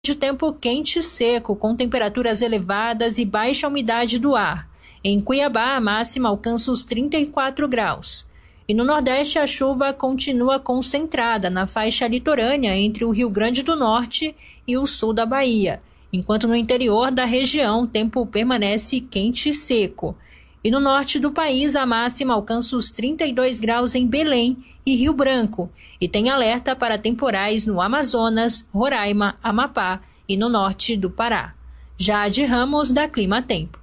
de tempo quente e seco, com temperaturas elevadas e baixa umidade do ar. Em Cuiabá, a máxima alcança os 34 graus. E no Nordeste, a chuva continua concentrada na faixa litorânea entre o Rio Grande do Norte e o sul da Bahia, enquanto no interior da região o tempo permanece quente e seco. E no norte do país, a máxima alcança os 32 graus em Belém e Rio Branco, e tem alerta para temporais no Amazonas, Roraima, Amapá e no norte do Pará. Jade Ramos, da Clima Tempo.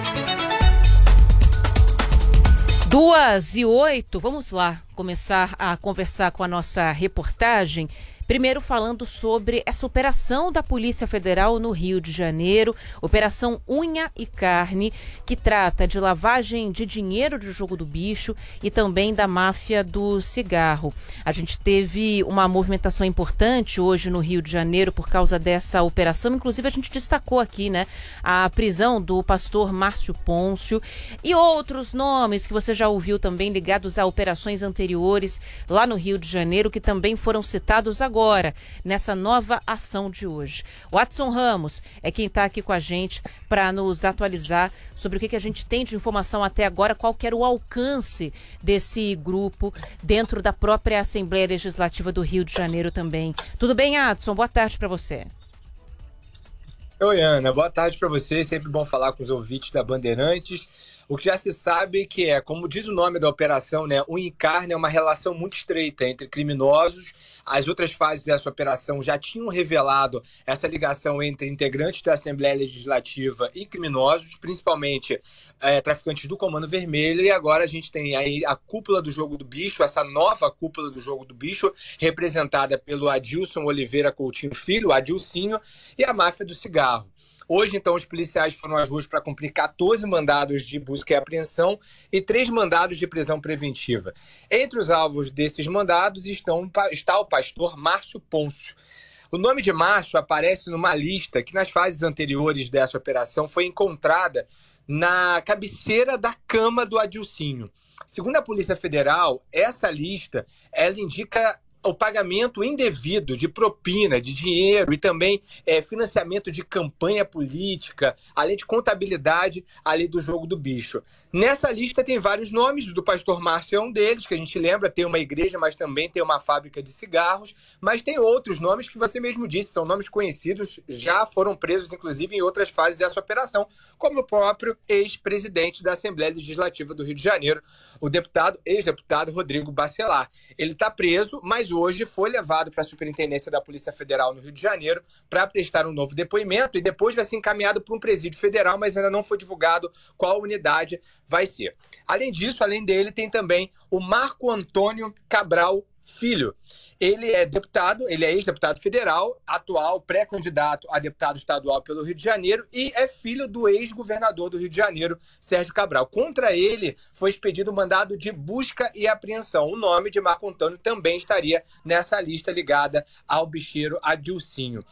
2h08, vamos lá começar a conversar com a nossa reportagem. Primeiro falando sobre essa operação da Polícia Federal no Rio de Janeiro, Operação Unha e Carne, que trata de lavagem de dinheiro de jogo do bicho e também da máfia do cigarro. A gente teve uma movimentação importante hoje no Rio de Janeiro por causa dessa operação, inclusive a gente destacou aqui, né, a prisão do pastor Márcio Pôncio e outros nomes que você já ouviu também ligados a operações anteriores lá no Rio de Janeiro, que também foram citados agora nessa nova ação de hoje. O Watson Ramos é quem está aqui com a gente para nos atualizar sobre o que a gente tem de informação até agora, qual que era o alcance desse grupo dentro da própria Assembleia Legislativa do Rio de Janeiro também. Tudo bem, Watson? Boa tarde para você. Oi, Ana. Boa tarde para você. Sempre bom falar com os ouvintes da Bandeirantes. O que já se sabe que é, como diz o nome da operação, né, unha e carne é uma relação muito estreita entre criminosos. As outras fases dessa operação já tinham revelado essa ligação entre integrantes da Assembleia Legislativa e criminosos, principalmente traficantes do Comando Vermelho. E agora a gente tem aí a cúpula do jogo do bicho, essa nova cúpula do jogo do bicho, representada pelo Adilson Oliveira Coutinho Filho, o Adilcinho, e a máfia do cigarro. Hoje, então, os policiais foram às ruas para cumprir 14 mandados de busca e apreensão e 3 mandados de prisão preventiva. Entre os alvos desses mandados está o pastor Márcio Pôncio. O nome de Márcio aparece numa lista que, nas fases anteriores dessa operação, foi encontrada na cabeceira da cama do Adilcinho. Segundo a Polícia Federal, essa lista ela indica o pagamento indevido de propina, de dinheiro e também financiamento de campanha política, além de contabilidade ali do jogo do bicho. Nessa lista tem vários nomes, o do pastor Márcio é um deles, que a gente lembra, tem uma igreja, mas também tem uma fábrica de cigarros, mas tem outros nomes que você mesmo disse, são nomes conhecidos, já foram presos inclusive em outras fases dessa operação, como o próprio ex-presidente da Assembleia Legislativa do Rio de Janeiro, o ex-deputado Rodrigo Bacelar. Ele está preso, mas hoje foi levado para a Superintendência da Polícia Federal no Rio de Janeiro para prestar um novo depoimento e depois vai ser encaminhado para um presídio federal, mas ainda não foi divulgado qual unidade vai ser. Além disso, além dele, tem também o Marco Antônio Cabral Filho. Ele é deputado, ele é ex-deputado federal, atual pré-candidato a deputado estadual pelo Rio de Janeiro e é filho do ex-governador do Rio de Janeiro, Sérgio Cabral. Contra ele foi expedido um mandado de busca e apreensão. O nome de Marco Antônio também estaria nessa lista ligada ao bicheiro Adilcinho.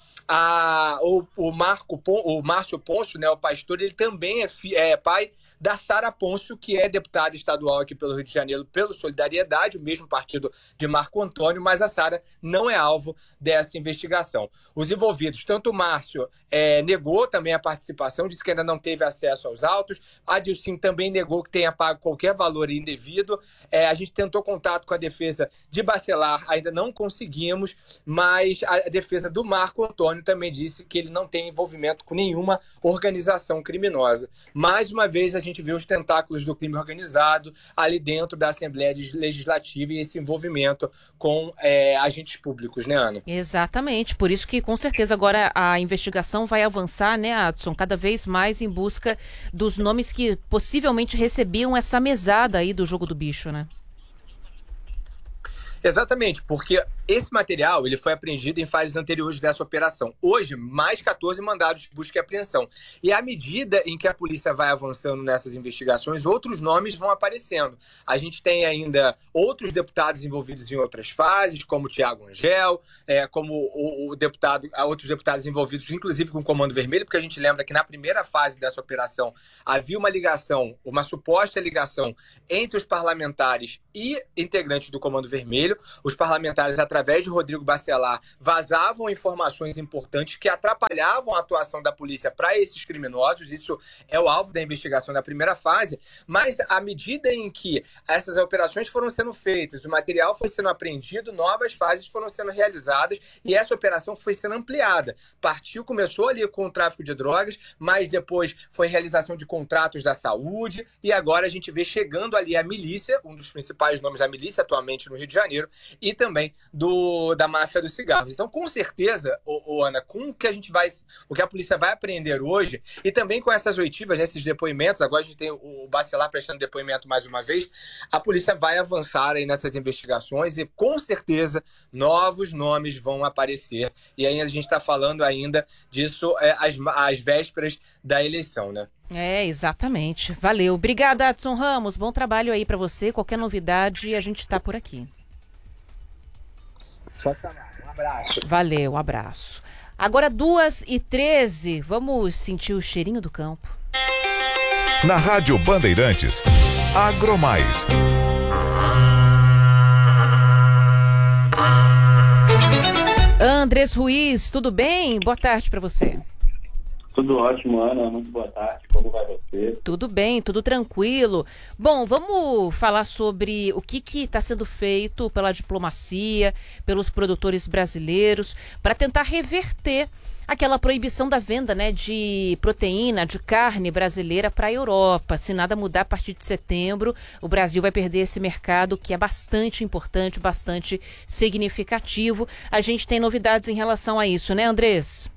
O Márcio Pôncio, né, o pastor, ele também é pai da Sara Pôncio, que é deputada estadual aqui pelo Rio de Janeiro pelo Solidariedade, o mesmo partido de Marco Antônio, mas a Sara não é alvo dessa investigação. Os envolvidos, tanto o Márcio negou também a participação, disse que ainda não teve acesso aos autos, a Dilcinho também negou que tenha pago qualquer valor indevido. A gente tentou contato com a defesa de Bacelar, ainda não conseguimos, mas a defesa do Marco Antônio também disse que ele não tem envolvimento com nenhuma organização criminosa. Mais uma vez, a gente vê os tentáculos do crime organizado ali dentro da Assembleia Legislativa e esse envolvimento com agentes públicos, né, Ana? Exatamente, por isso que com certeza agora a investigação vai avançar, né, Adson, cada vez mais em busca dos nomes que possivelmente recebiam essa mesada aí do jogo do bicho, né? Exatamente, porque esse material ele foi apreendido em fases anteriores dessa operação. Hoje, mais 14 mandados de busca e apreensão. E à medida em que a polícia vai avançando nessas investigações, outros nomes vão aparecendo. A gente tem ainda outros deputados envolvidos em outras fases, como o Tiago Angel, como outros deputados envolvidos, inclusive com o Comando Vermelho, porque a gente lembra que na primeira fase dessa operação havia uma ligação, uma suposta ligação entre os parlamentares e integrantes do Comando Vermelho. Vermelho. Os parlamentares, através de Rodrigo Bacelar, vazavam informações importantes que atrapalhavam a atuação da polícia para esses criminosos. Isso é o alvo da investigação da primeira fase. Mas, à medida em que essas operações foram sendo feitas, o material foi sendo apreendido, novas fases foram sendo realizadas e essa operação foi sendo ampliada. Começou ali com o tráfico de drogas, mas depois foi realização de contratos da saúde e agora a gente vê chegando ali a milícia, um dos principais nomes da milícia atualmente no Rio de Janeiro, e também da máfia dos cigarros. Então, com certeza, Ana, com o que a polícia vai apreender hoje, e também com essas oitivas, esses depoimentos, agora a gente tem o Bacelar prestando depoimento mais uma vez, a polícia vai avançar aí nessas investigações e, com certeza, novos nomes vão aparecer. E aí a gente está falando ainda disso às vésperas da eleição, né? Exatamente. Valeu. Obrigada, Adson Ramos. Bom trabalho aí para você. Qualquer novidade, a gente está por aqui. Só chamar. Um abraço. Valeu, um abraço. Agora 2h13, vamos sentir o cheirinho do campo. Na Rádio Bandeirantes, Agromais. Andrés Ruiz, tudo bem? Boa tarde para você. Tudo ótimo, Ana. Muito boa tarde. Como vai você? Tudo bem, tudo tranquilo. Bom, vamos falar sobre o que está sendo feito pela diplomacia, pelos produtores brasileiros, para tentar reverter aquela proibição da venda, né, de proteína, de carne brasileira para a Europa. Se nada mudar, a partir de setembro, o Brasil vai perder esse mercado que é bastante importante, bastante significativo. A gente tem novidades em relação a isso, né, Andrés?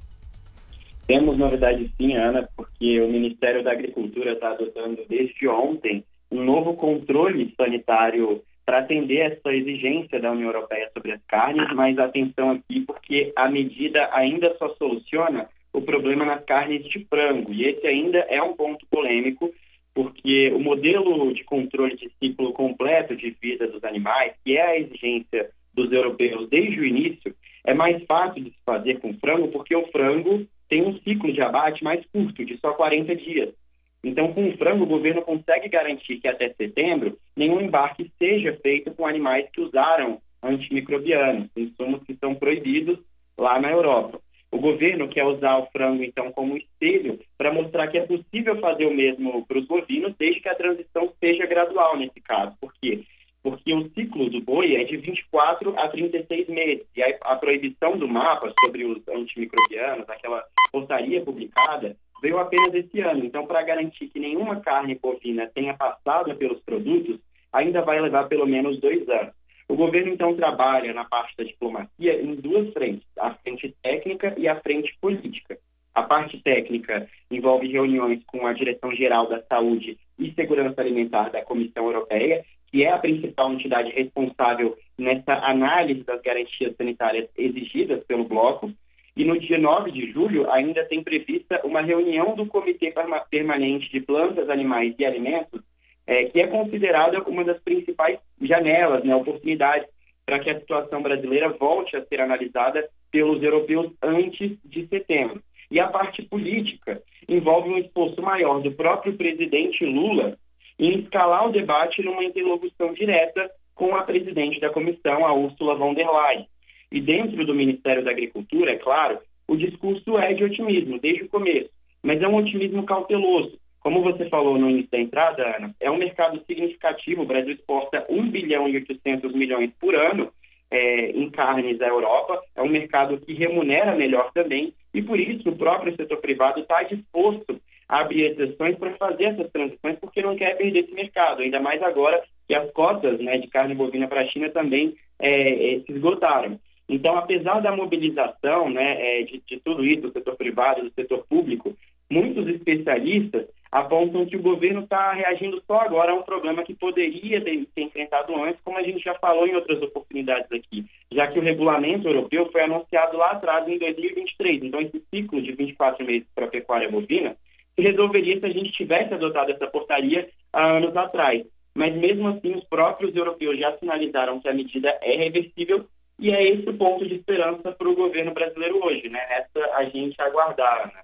Temos novidades sim, Ana, porque o Ministério da Agricultura está adotando desde ontem um novo controle sanitário para atender essa exigência da União Europeia sobre as carnes, mas atenção aqui, porque a medida ainda só soluciona o problema nas carnes de frango, e esse ainda é um ponto polêmico, porque o modelo de controle de ciclo completo de vida dos animais, que é a exigência dos europeus desde o início, é mais fácil de se fazer com frango, porque o frango tem um ciclo de abate mais curto, de só 40 dias. Então, com o frango, o governo consegue garantir que até setembro nenhum embarque seja feito com animais que usaram antimicrobianos, insumos que são proibidos lá na Europa. O governo quer usar o frango, então, como espelho para mostrar que é possível fazer o mesmo para os bovinos, desde que a transição seja gradual nesse caso. Por quê? Porque o ciclo do boi é de 24 a 36 meses. E a proibição do mapa sobre os antimicrobianos, aquela portaria publicada, veio apenas esse ano. Então, para garantir que nenhuma carne bovina tenha passado pelos produtos, ainda vai levar pelo menos 2 anos. O governo, então, trabalha na parte da diplomacia em 2 frentes, a frente técnica e a frente política. A parte técnica envolve reuniões com a Direção-Geral da Saúde e Segurança Alimentar da Comissão Europeia, que é a principal entidade responsável nessa análise das garantias sanitárias exigidas pelo bloco. E no dia 9 de julho ainda tem prevista uma reunião do Comitê Permanente de Plantas, Animais e Alimentos, que é considerada uma das principais janelas, né, oportunidades para que a situação brasileira volte a ser analisada pelos europeus antes de setembro. E a parte política envolve um esforço maior do próprio presidente Lula em escalar o debate numa interlocução direta com a presidente da comissão, a Ursula von der Leyen. E dentro do Ministério da Agricultura, é claro, o discurso é de otimismo, desde o começo, mas é um otimismo cauteloso. Como você falou no início da entrada, Ana, é um mercado significativo. O Brasil exporta 1 bilhão e 800 milhões por ano em carnes à Europa. É um mercado que remunera melhor também, e por isso o próprio setor privado está disposto a abrir exceções para fazer essas transições, porque não quer perder esse mercado, ainda mais agora que as cotas, né, de carne bovina para a China também se esgotaram. Então, apesar da mobilização, né, de tudo isso, do setor privado e do setor público, muitos especialistas apontam que o governo está reagindo só agora a um problema que poderia ter enfrentado antes, como a gente já falou em outras oportunidades aqui, já que o regulamento europeu foi anunciado lá atrás, em 2023. Então, esse ciclo de 24 meses para a pecuária bovina se resolveria se a gente tivesse adotado essa portaria há anos atrás. Mas, mesmo assim, os próprios europeus já sinalizaram que a medida é reversível, e é esse o ponto de esperança para o governo brasileiro hoje, né? Resta a gente aguardar, né?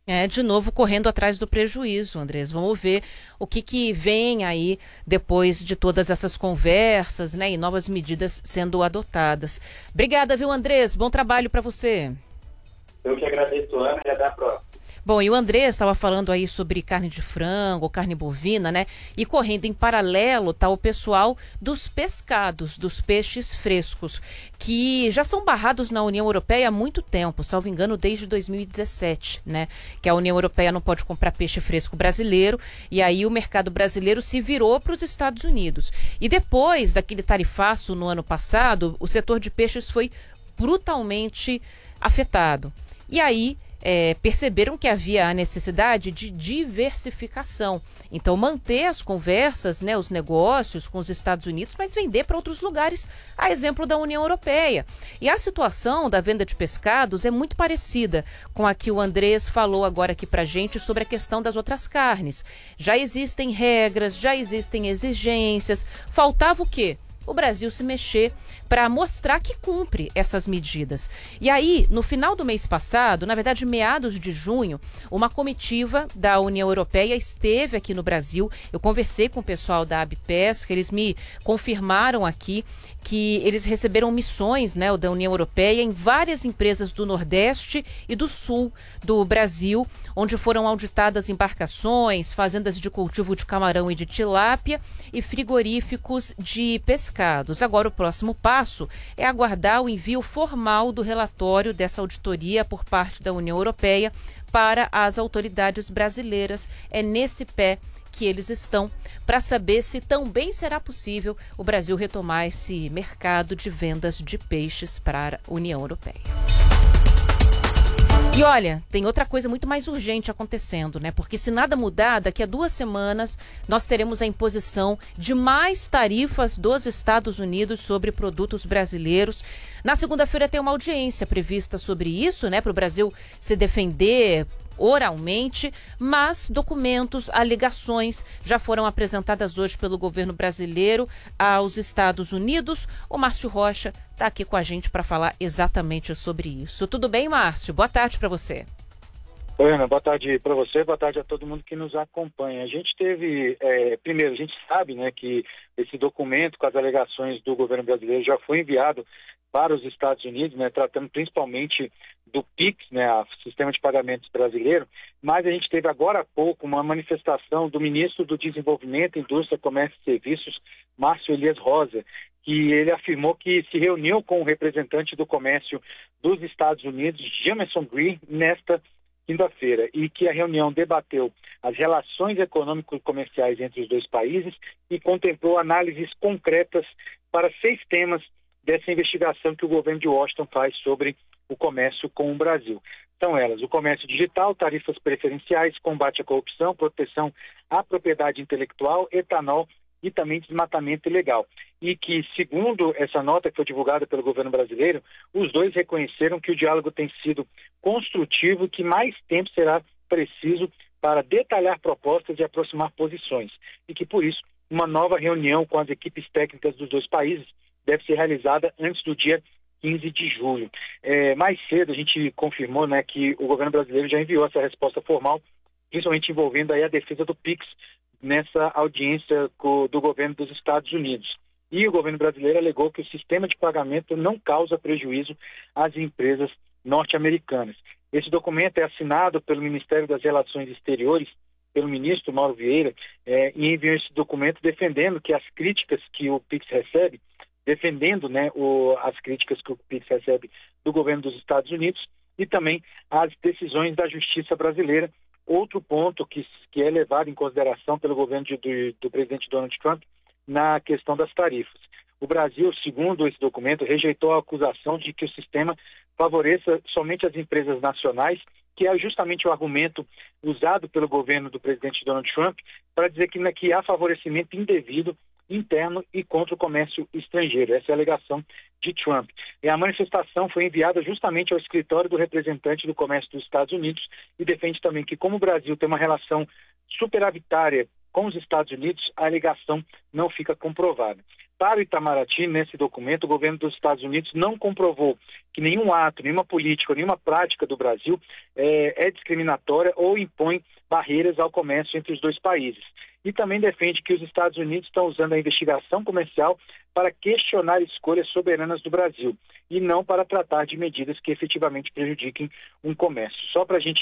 De novo correndo atrás do prejuízo, Andrés. Vamos ver o que vem aí depois de todas essas conversas, né, e novas medidas sendo adotadas. Obrigada, viu, Andrés? Bom trabalho para você. Eu que agradeço, Ana, e até a próxima. Bom, e o Andrés estava falando aí sobre carne de frango, carne bovina, né? E correndo em paralelo está o pessoal dos pescados, dos peixes frescos, que já são barrados na União Europeia há muito tempo, salvo engano, desde 2017, né? Que a União Europeia não pode comprar peixe fresco brasileiro, e aí o mercado brasileiro se virou para os Estados Unidos. E depois daquele tarifaço no ano passado, o setor de peixes foi brutalmente afetado. E aí perceberam que havia a necessidade de diversificação. Então, manter as conversas, né, os negócios com os Estados Unidos, mas vender para outros lugares, a exemplo da União Europeia. E a situação da venda de pescados é muito parecida com a que o Andrés falou agora aqui para a gente sobre a questão das outras carnes. Já existem regras, já existem exigências. Faltava o quê? O Brasil se mexer para mostrar que cumpre essas medidas. E aí, no final do mês passado, na verdade, meados de junho, uma comitiva da União Europeia esteve aqui no Brasil. Eu conversei com o pessoal da Abpesca, eles me confirmaram aqui que eles receberam missões, né, da União Europeia em várias empresas do Nordeste e do Sul do Brasil, onde foram auditadas embarcações, fazendas de cultivo de camarão e de tilápia e frigoríficos de pescados. Agora, o próximo passo é aguardar o envio formal do relatório dessa auditoria por parte da União Europeia para as autoridades brasileiras. É nesse pé que eles estão para saber se também será possível o Brasil retomar esse mercado de vendas de peixes para a União Europeia. E olha, tem outra coisa muito mais urgente acontecendo, né? Porque se nada mudar, daqui a 2 semanas nós teremos a imposição de mais tarifas dos Estados Unidos sobre produtos brasileiros. Na segunda-feira tem uma audiência prevista sobre isso, né? Para o Brasil se defender oralmente, mas documentos, alegações já foram apresentadas hoje pelo governo brasileiro aos Estados Unidos. O Márcio Rocha está aqui com a gente para falar exatamente sobre isso. Tudo bem, Márcio? Boa tarde para você. Oi, Ana, boa tarde para você, boa tarde a todo mundo que nos acompanha. A gente teve, primeiro, a gente sabe, né, que esse documento com as alegações do governo brasileiro já foi enviado para os Estados Unidos, né, tratando principalmente do PIX, né, o Sistema de Pagamentos Brasileiro, mas a gente teve agora há pouco uma manifestação do ministro do Desenvolvimento, Indústria, Comércio e Serviços, Márcio Elias Rosa, que ele afirmou que se reuniu com o representante do comércio dos Estados Unidos, Jamieson Green, nesta quinta-feira, e que a reunião debateu as relações econômico-comerciais entre os dois países e contemplou análises concretas para 6 temas dessa investigação que o governo de Washington faz sobre o comércio com o Brasil. São elas: o comércio digital, tarifas preferenciais, combate à corrupção, proteção à propriedade intelectual, etanol e também desmatamento ilegal. E que, segundo essa nota que foi divulgada pelo governo brasileiro, os dois reconheceram que o diálogo tem sido construtivo e que mais tempo será preciso para detalhar propostas e aproximar posições. E que, por isso, uma nova reunião com as equipes técnicas dos dois países deve ser realizada antes do dia 15 de julho. Mais cedo a gente confirmou, né, que o governo brasileiro já enviou essa resposta formal, principalmente envolvendo aí a defesa do PIX nessa audiência do governo dos Estados Unidos. E o governo brasileiro alegou que o sistema de pagamento não causa prejuízo às empresas norte-americanas. Esse documento é assinado pelo Ministério das Relações Exteriores, pelo ministro Mauro Vieira, e enviou esse documento defendendo que as críticas que o PIX recebe, defendendo, né, as críticas que o PIX recebe do governo dos Estados Unidos e também as decisões da justiça brasileira. Outro ponto que é levado em consideração pelo governo do presidente Donald Trump na questão das tarifas. O Brasil, segundo esse documento, rejeitou a acusação de que o sistema favoreça somente as empresas nacionais, que é justamente o argumento usado pelo governo do presidente Donald Trump para dizer que há favorecimento indevido interno e contra o comércio estrangeiro. Essa é a alegação de Trump. E a manifestação foi enviada justamente ao escritório do representante do comércio dos Estados Unidos e defende também que, como o Brasil tem uma relação superavitária com os Estados Unidos, a alegação não fica comprovada. Para o Itamaraty, nesse documento, o governo dos Estados Unidos não comprovou que nenhum ato, nenhuma política, nenhuma prática do Brasil é discriminatória ou impõe barreiras ao comércio entre os dois países. E também defende que os Estados Unidos estão usando a investigação comercial para questionar escolhas soberanas do Brasil e não para tratar de medidas que efetivamente prejudiquem um comércio. Só para a gente